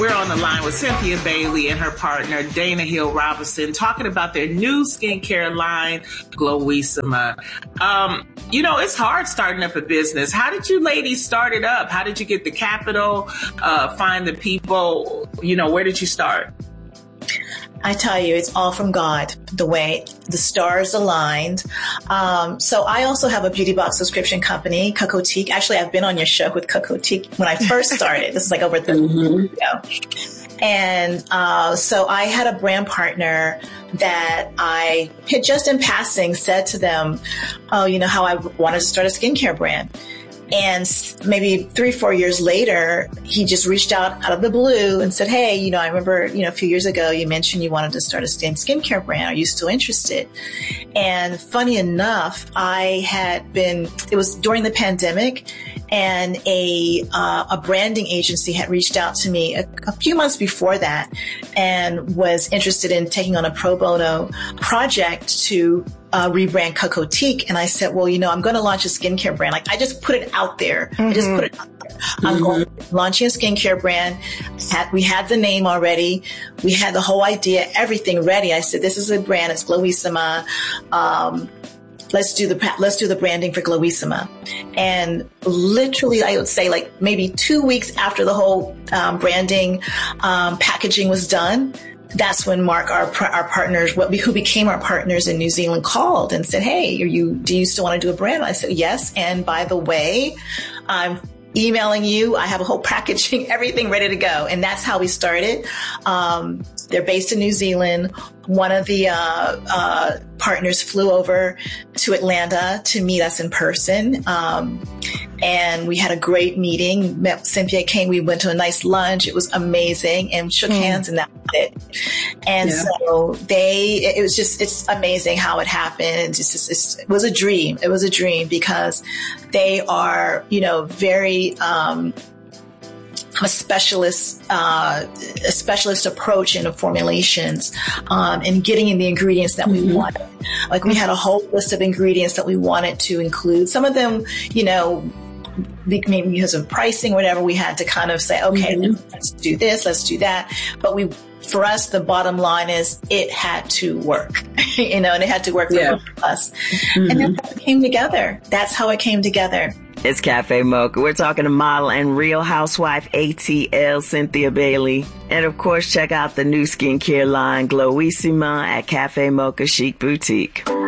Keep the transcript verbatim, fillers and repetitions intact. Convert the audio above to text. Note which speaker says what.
Speaker 1: We're on the line with Cynthia Bailey and her partner, Dana Hill Robinson, talking about their new skincare line, Glowissima. Um, you know, it's hard starting up a business. How did you ladies start it up? How did you get the capital, uh, find the people? You know, where did you start?
Speaker 2: I tell you, it's all from God, the way the stars aligned. Um, so I also have a beauty box subscription company, Cocotique. Actually, I've been on your show with Cocotique when I first started. This is like over thirty years ago. And uh, so I had a brand partner that I had just in passing said to them, oh, you know, how I wanted to start a skincare brand. And maybe three, four years later, he just reached out out of the blue and said, hey, you know, I remember, you know, a few years ago, you mentioned you wanted to start a skin skincare brand. Are you still interested? And funny enough, I had been, it was during the pandemic, and a uh, a branding agency had reached out to me a, a few months before that and was interested in taking on a pro bono project to Uh, rebrand Cocotique. And I said, well, you know, I'm going to launch a skincare brand. Like I just put it out there. Mm-hmm. I just put it out there. Mm-hmm. I'm going launching a skincare brand. Had, we had the name already. We had the whole idea, everything ready. I said, this is a brand. It's Glowissima. Um, let's do the, let's do the branding for Glowissima. And literally, I would say like maybe two weeks after the whole um, branding um, packaging was done, that's when Mark, our our partners, what we, who became our partners in New Zealand, called and said, "Hey, are you? Do you still want to do a brand?" I said, "Yes." And by the way, I'm emailing you. I have a whole packaging, everything ready to go, and that's how we started. Um, they're based in New Zealand. One of the uh, uh, partners flew over to Atlanta to meet us in person. Um, and we had a great meeting. Met Cynthia came. We went to a nice lunch. It was amazing, and shook mm. hands, and that was it. And yeah. so they, it was just, it's amazing how it happened. It's just, it's, it was a dream. It was a dream because they are, you know, very, um, a specialist, uh, a specialist approach in the formulations, um, and getting in the ingredients that we mm-hmm. wanted. Like we had a whole list of ingredients that we wanted to include. Some of them, you know, maybe because of pricing, whatever, we had to kind of say, okay, mm-hmm. let's do this, let's do that. But we, for us, the bottom line is it had to work, you know, and it had to work for yeah. us. Mm-hmm. And that's how it came together. That's how it came together.
Speaker 3: It's Cafe Mocha. We're talking to model and Real Housewife A T L, Cynthia Bailey. And of course, check out the new skincare line, Glowissima, at Cafe Mocha Chic Boutique.